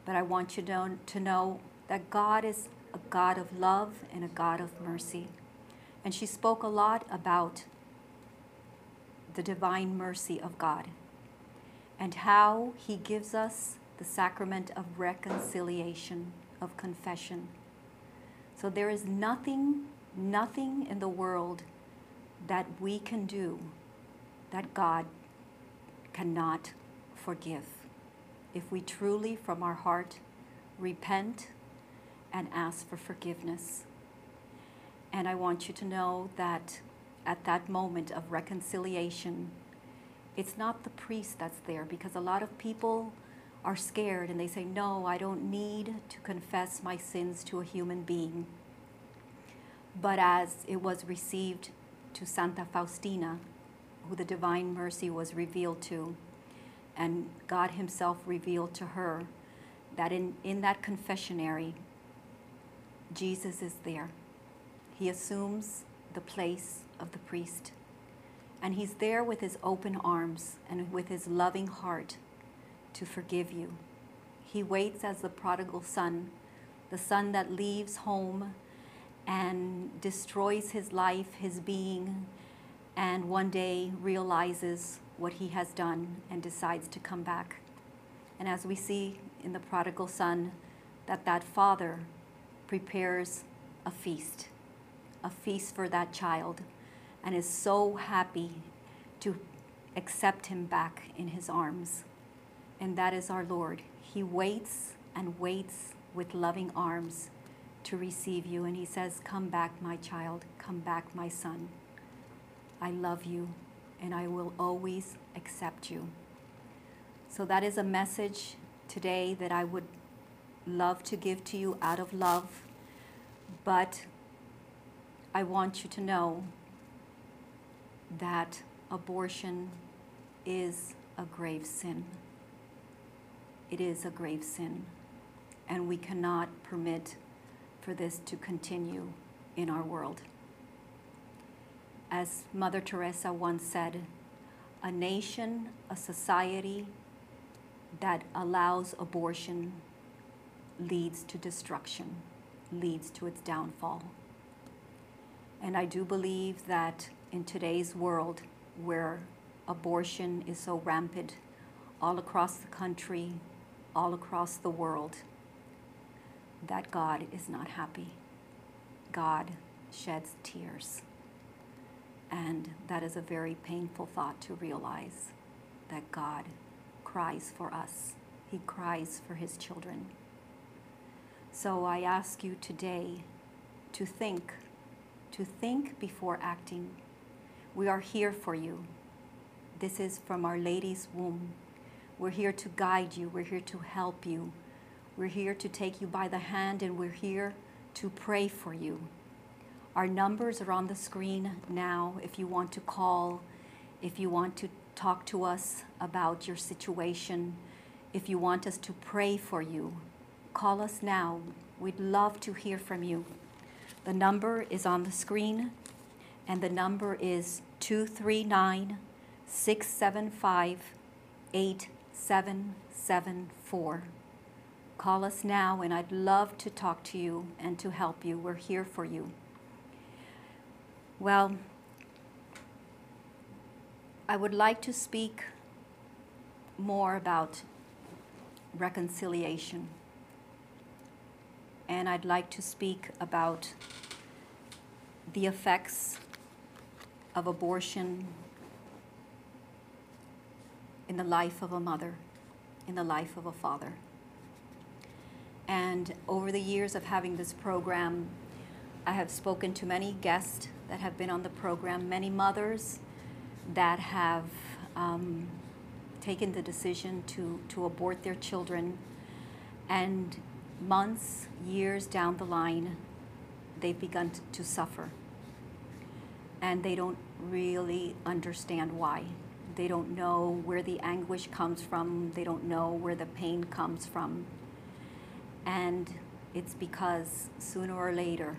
But I want you to know that God is a God of love and a God of mercy. And she spoke a lot about the divine mercy of God and how He gives us the sacrament of reconciliation, of confession. So there is nothing in the world that we can do that God cannot forgive if we truly from our heart repent and ask for forgiveness. And I want you to know that at that moment of reconciliation, it's not the priest that's there, because a lot of people are scared and they say, no, I don't need to confess my sins to a human being. But as it was received to Santa Faustina, who the divine mercy was revealed to, and God Himself revealed to her that in that confessionary, Jesus is there. He assumes the place of the priest. And He's there with His open arms and with His loving heart to forgive you. He waits as the prodigal son, the son that leaves home and destroys his life, his being, and one day realizes what he has done and decides to come back. And as we see in the prodigal son, that father prepares a feast for that child, and is so happy to accept him back in his arms. And that is our Lord. He waits and waits with loving arms to receive you. And He says, come back, my child. Come back, my son. I love you, and I will always accept you. So that is a message today that I would love to give to you out of love. But I want you to know that abortion is a grave sin. It is a grave sin, and we cannot permit for this to continue in our world. As Mother Teresa once said, a nation, a society that allows abortion leads to destruction, leads to its downfall. And I do believe that in today's world, where abortion is so rampant all across the country, all across the world, that God is not happy. God sheds tears. And that is a very painful thought to realize, that God cries for us. He cries for His children. So I ask you today to think before acting. We are here for you. This is from Our Lady's womb. We're here to guide you. We're here to help you. We're here to take you by the hand, and we're here to pray for you. Our numbers are on the screen now if you want to call, if you want to talk to us about your situation, if you want us to pray for you. Call us now. We'd love to hear from you. The number is on the screen, and the number is 239-675-8774. Call us now, and I'd love to talk to you and to help you. We're here for you. Well, I would like to speak more about reconciliation. And I'd like to speak about the effects of abortion in the life of a mother, in the life of a father. And over the years of having this program, I have spoken to many guests that have been on the program, many mothers that have taken the decision to abort their children. And months, years down the line, they've begun to suffer. And they don't really understand why. They don't know where the anguish comes from. They don't know where the pain comes from. And it's because sooner or later,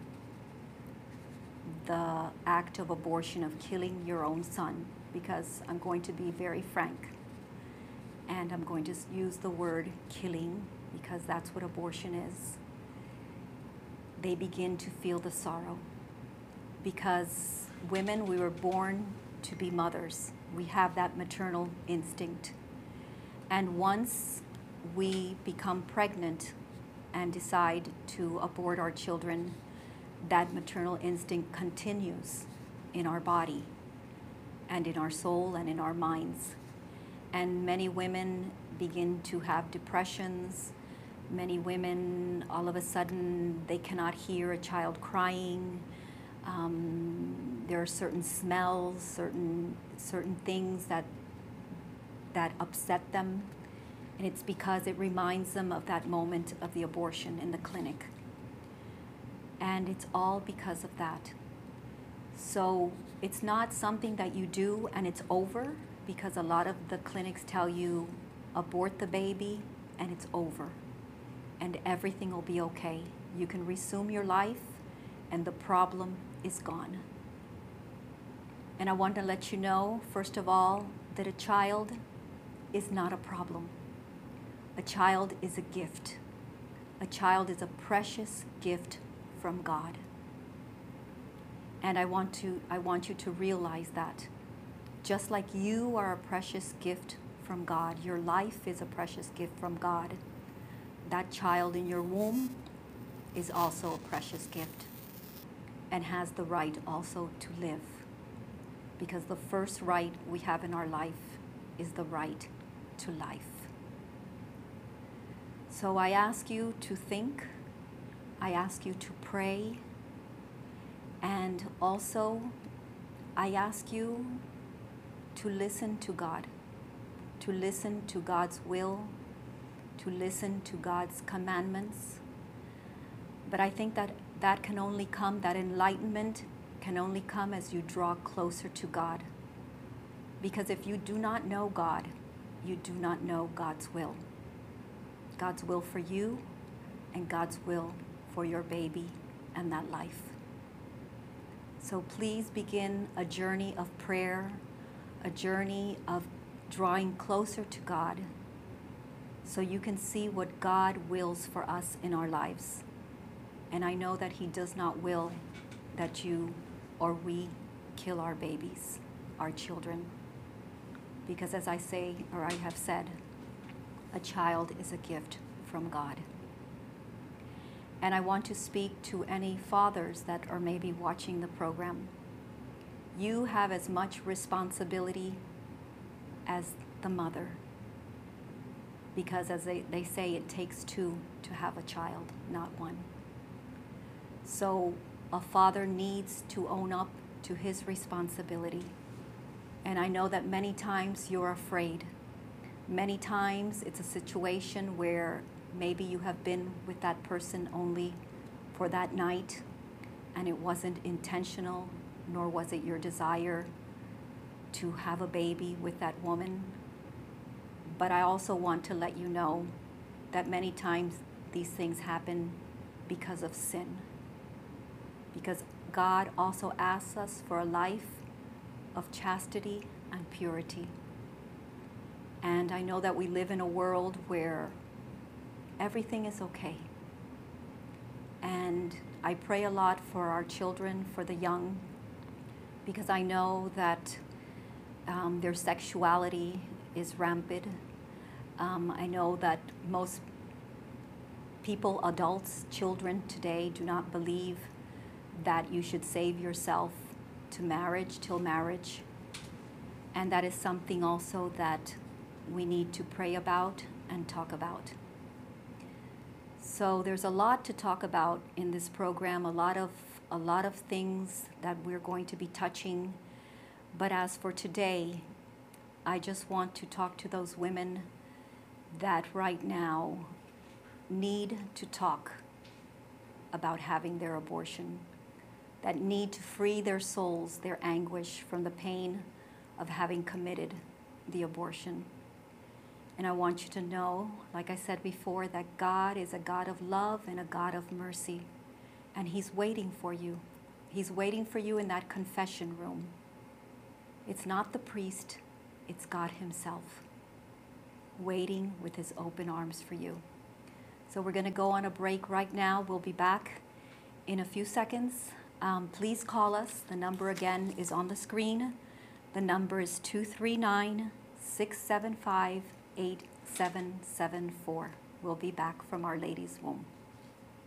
the act of abortion, of killing your own son, because I'm going to be very frank, and I'm going to use the word killing, because that's what abortion is. They begin to feel the sorrow. Because women, we were born to be mothers. We have that maternal instinct. And once we become pregnant and decide to abort our children, that maternal instinct continues in our body and in our soul and in our minds. And many women begin to have depressions. Many women, all of a sudden, they cannot hear a child crying. There are certain smells, certain things that upset them. And it's because it reminds them of that moment of the abortion in the clinic. And it's all because of that. So it's not something that you do and it's over, because a lot of the clinics tell you abort the baby and it's over and everything will be okay. You can resume your life and the problem is gone. And I want to let you know, first of all, that a child is not a problem. A child is a gift. A child is a precious gift from God. And I want you to realize that. Just like you are a precious gift from God, your life is a precious gift from God. That child in your womb is also a precious gift and has the right also to live. Because the first right we have in our life is the right to life. So I ask you to think, I ask you to pray, and also I ask you to listen to God, to listen to God's will, to listen to God's commandments. But I think that can only come, that enlightenment can only come as you draw closer to God. Because if you do not know God, you do not know God's will. God's will for you and God's will for your baby and that life. So please begin a journey of prayer, a journey of drawing closer to God, so you can see what God wills for us in our lives. And I know that He does not will that you or we kill our babies, our children. Because as I say, or I have said, a child is a gift from God. And I want to speak to any fathers that are maybe watching the program. You have as much responsibility as the mother. Because as they say, it takes two to have a child, not one. So a father needs to own up to his responsibility. And I know that many times you're afraid. Many times it's a situation where maybe you have been with that person only for that night and it wasn't intentional, nor was it your desire to have a baby with that woman. But I also want to let you know that many times these things happen because of sin. Because God also asks us for a life of chastity and purity. And I know that we live in a world where everything is okay. And I pray a lot for our children, for the young, because I know that their sexuality is rampant. I know that most people, adults, children today do not believe that you should save yourself to marriage, till marriage. And that is something also that we need to pray about and talk about. So there's a lot to talk about in this program, a lot of things that we're going to be touching. But as for today, I just want to talk to those women that right now need to talk about having their abortion, that need to free their souls, their anguish from the pain of having committed the abortion. And I want you to know, like I said before, that God is a God of love and a God of mercy. And He's waiting for you. He's waiting for you in that confession room. It's not the priest, it's God Himself, waiting with His open arms for you. So we're going to go on a break right now. We'll be back in a few seconds. Please call us. The number again is on the screen. The number is 239-675-8774. We'll be back from Our Lady's Womb.